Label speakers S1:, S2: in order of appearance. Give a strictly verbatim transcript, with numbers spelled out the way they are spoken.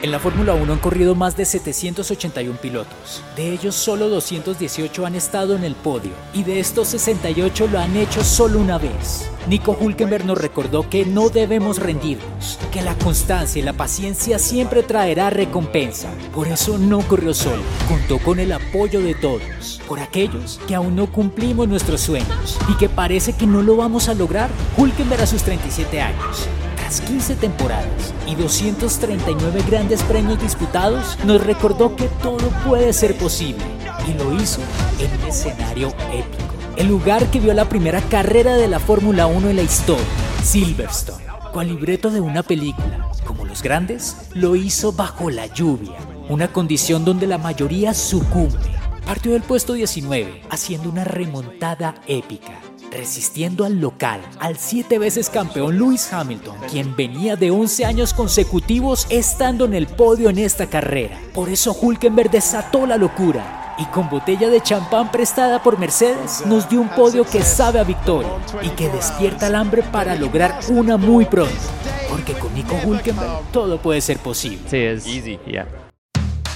S1: En la Fórmula uno han corrido más de setecientos ochenta y uno pilotos. De ellos, solo doscientos dieciocho han estado en el podio, y de estos sesenta y ocho lo han hecho solo una vez. Nico Hülkenberg nos recordó que no debemos rendirnos, que la constancia y la paciencia siempre traerá recompensa. Por eso no corrió solo, contó con el apoyo de todos, por aquellos que aún no cumplimos nuestros sueños y que parece que no lo vamos a lograr. Hülkenberg, a sus treinta y siete años, tras quince temporadas y doscientos treinta y nueve grandes premios disputados, nos recordó que todo puede ser posible, y lo hizo en un escenario épico. El lugar que vio la primera carrera de la Fórmula uno en la historia, Silverstone, con libreto de una película. Como los grandes, lo hizo bajo la lluvia, una condición donde la mayoría sucumbe. Partió del puesto diecinueve, haciendo una remontada épica, resistiendo al local, al siete veces campeón Lewis Hamilton, quien venía de once años consecutivos estando en el podio en esta carrera. Por eso Hülkenberg desató la locura, y con botella de champán prestada por Mercedes, nos dio un podio que sabe a victoria y que despierta el hambre para lograr una muy pronto. Porque con Nico Hülkenberg todo puede ser posible.
S2: Sí, es easy, yeah.